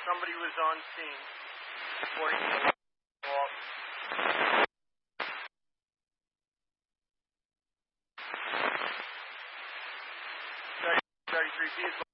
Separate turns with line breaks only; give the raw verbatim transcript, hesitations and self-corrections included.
somebody was on scene. Reporting off. thirty-three feet.